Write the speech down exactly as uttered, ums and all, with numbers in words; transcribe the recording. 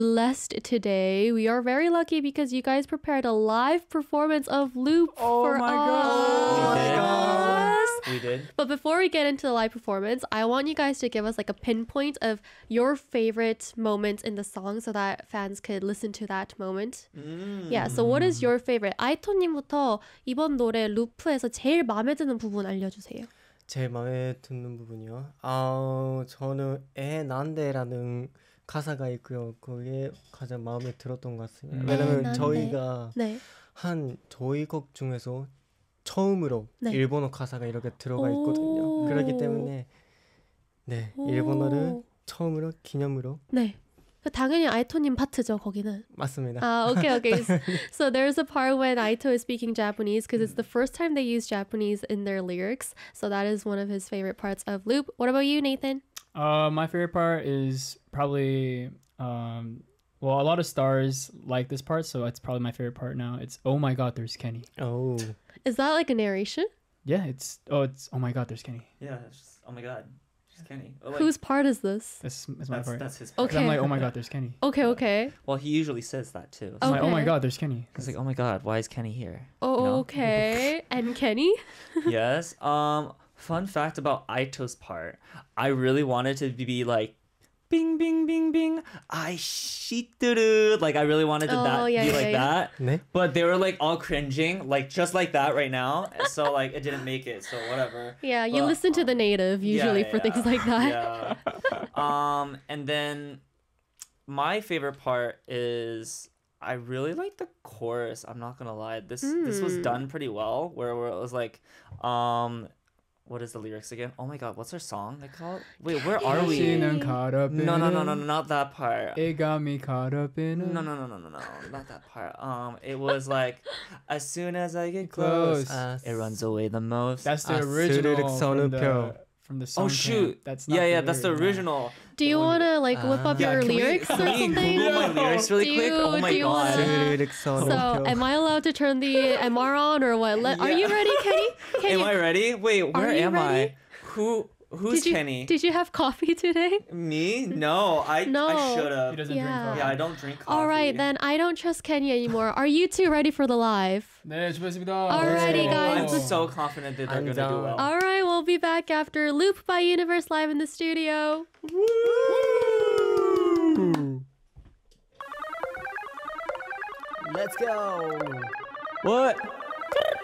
blessed today. We are very lucky because you guys prepared a live performance of Loop Oh for my us. God. We did. Yes. We did. But before we get into the live performance, I want you guys to give us like a pinpoint of your favorite moment in the song so that fans could listen to that moment. 음. Yeah, so what is your favorite? 아이토님부터 이번 노래 루프에서 제일 마음에 드는 부분 알려주세요. 제일 마음에 드는 부분이요? 아, 저는 에 난데라는 가사가 있고요. 그게 가장 마음에 들었던 것 같습니다. 음. 왜냐면 에, 난데. 저희가 네. 한 저희 곡 중에서 처음으로 네. 일본어 가사가 이렇게 들어가 오. 있거든요. 그렇기 때문에 네, 오. 일본어를 처음으로 기념으로 네. 당연히 아이토님 파트죠, 거기는. 맞습니다. Ah, okay, okay. So, so there's a part when Aito is speaking Japanese because it's the first time they use Japanese in their lyrics. So that is one of his favorite parts of Loop. What about you, Nathan? Uh, my favorite part is probably, um, well, a lot of stars like this part, so it's probably my favorite part now. It's oh my god, there's Kenny. 오. Is that like a narration? Yeah, it's oh, it's oh my god, there's Kenny. Yeah, it's just, oh my god. She's Kenny. Oh, like, Whose part is this? That's, that's my that's, part. that's his part. 'Cause I'm Okay. like, oh my god, there's Kenny. Okay, okay. Well, he usually says that too. I'm like, oh my Okay. god, there's Kenny. He's like, oh my god, why is Kenny here? Oh, okay. And Kenny? Yes. Um. Fun fact about Aito's part. I really wanted to be like, bing, bing, bing, bing. I shituru. Like I really wanted to Oh, that yeah, be yeah, like yeah. that. 네? But they were like all cringing, like just like that right now. So like it didn't make it. So whatever. Yeah, you But, listen to the native usually Yeah, for yeah, things like that. Yeah. um. And then my favorite part is I really like the chorus. I'm not gonna lie. This this was Mm. done pretty well. Where, where it was like, um, what is the lyrics again? Oh my god, what's our song? They call it. Wait, where are we? 다시는 caught up in No, no, no, it. no, no, not that part. It got me caught up in it. No, no, no, no, no, no, not that part. Um, it was like, as soon as I get Close. close, 아, it runs away the most. That's the 아, original 스르륵 from the, 선우표. from the song. Oh shoot! Camp. That's not yeah, the yeah, that's the lyric, no. original. Do you want to like whip up Ah. Yeah, your can we- lyrics can or we something? Google my lyrics really Do quick? you- Oh my do you god. wanna- 스르륵 So, 선우표. am I allowed to turn the M R on or what? Let, Are you Yeah. ready, Kenny? Can Am you, I ready? Wait, where you am ready? I? Who? Who's did you, Kenny? Did you have coffee today? Me? No, I No. I should He have. doesn't Yeah. drink coffee. Yeah, I don't drink coffee. All right, then I don't trust Kenny anymore. Are you two ready for the live? 네, 준비했습니다. Alrighty, Let's go. guys. I'm so confident that they're gonna do I'm well. All right, we'll be back after Loop by Universe live in the studio. Let's go. What?